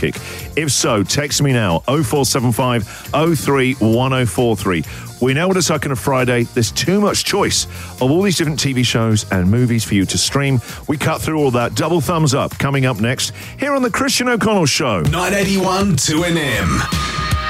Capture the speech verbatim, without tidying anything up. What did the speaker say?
If so, text me now, oh four seven five, oh three, one oh four three. We know what it's like on a Friday. There's too much choice of all these different T V shows and movies for you to stream. We cut through all that. Double thumbs up coming up next here on The Christian O'Connell Show. nine eighty-one two N M.